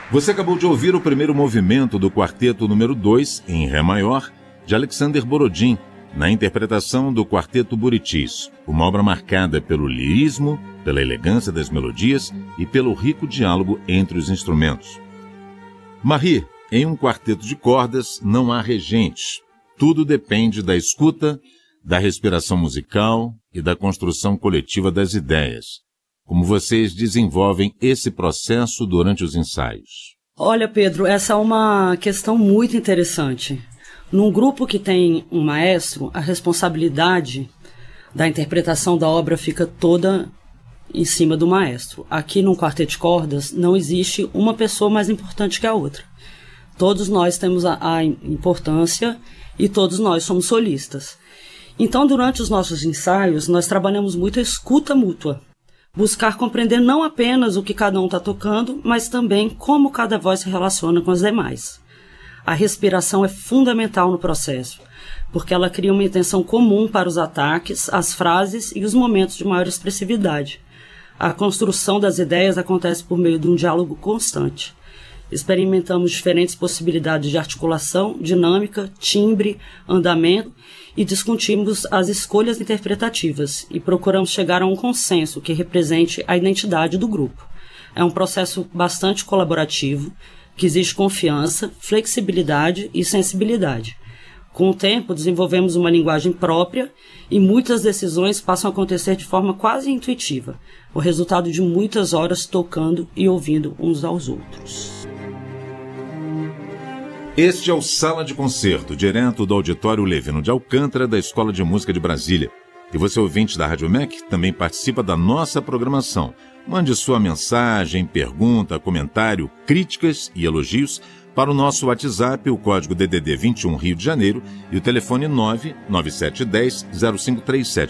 Você acabou de ouvir o primeiro movimento do quarteto número 2, em Ré maior, de Alexander Borodin, na interpretação do Quarteto Buritis, uma obra marcada pelo lirismo, pela elegância das melodias e pelo rico diálogo entre os instrumentos. Marie, em um quarteto de cordas não há regentes. Tudo depende da escuta, da respiração musical e da construção coletiva das ideias. Como vocês desenvolvem esse processo durante os ensaios? Olha, Pedro, essa é uma questão muito interessante. Num grupo que tem um maestro, a responsabilidade da interpretação da obra fica toda em cima do maestro. Aqui num quarteto de cordas não existe uma pessoa mais importante que a outra. Todos nós temos a importância e todos nós somos solistas. Então, durante os nossos ensaios, nós trabalhamos muito a escuta mútua. Buscar compreender não apenas o que cada um está tocando, mas também como cada voz se relaciona com as demais. A respiração é fundamental no processo, porque ela cria uma intenção comum para os ataques, as frases e os momentos de maior expressividade. A construção das ideias acontece por meio de um diálogo constante. Experimentamos diferentes possibilidades de articulação, dinâmica, timbre, andamento e discutimos as escolhas interpretativas e procuramos chegar a um consenso que represente a identidade do grupo. É um processo bastante colaborativo, que exige confiança, flexibilidade e sensibilidade. Com o tempo, desenvolvemos uma linguagem própria e muitas decisões passam a acontecer de forma quase intuitiva, o resultado de muitas horas tocando e ouvindo uns aos outros. Este é o Sala de Concerto, direto do Auditório Levino de Alcântara, da Escola de Música de Brasília. E você, ouvinte da Rádio MEC, também participa da nossa programação. Mande sua mensagem, pergunta, comentário, críticas e elogios para o nosso WhatsApp, o código DDD 21 Rio de Janeiro e o telefone 99710 0537.